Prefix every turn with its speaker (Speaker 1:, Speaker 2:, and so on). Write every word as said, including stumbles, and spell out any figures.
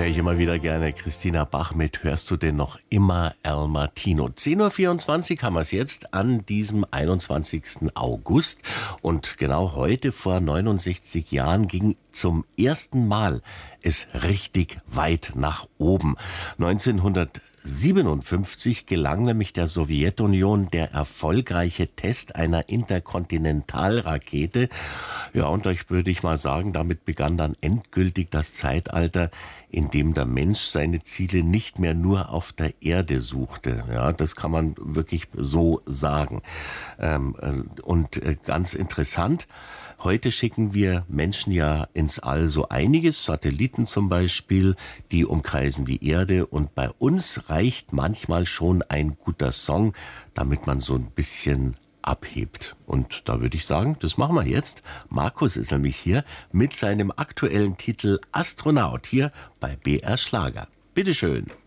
Speaker 1: höre ich immer wieder gerne. Christina Bach mit Hörst du denn noch immer El Martino? zehn Uhr vierundzwanzig haben wir es jetzt an diesem einundzwanzigsten August. Und genau heute vor neunundsechzig Jahren ging zum ersten Mal es richtig weit nach oben. neunzehnhundertsiebenundfünfzig gelang nämlich der Sowjetunion der erfolgreiche Test einer Interkontinentalrakete. Ja, und ich würde ich mal sagen, damit begann dann endgültig das Zeitalter, in dem der Mensch seine Ziele nicht mehr nur auf der Erde suchte. Ja, das kann man wirklich so sagen. Ähm, und ganz interessant, heute schicken wir Menschen ja ins All so einiges, Satelliten zum Beispiel, die umkreisen die Erde, und bei uns reicht manchmal schon ein guter Song, damit man so ein bisschen abhebt. Und da würde ich sagen, das machen wir jetzt. Markus ist nämlich hier mit seinem aktuellen Titel Astronaut hier bei B R Schlager. Bitteschön.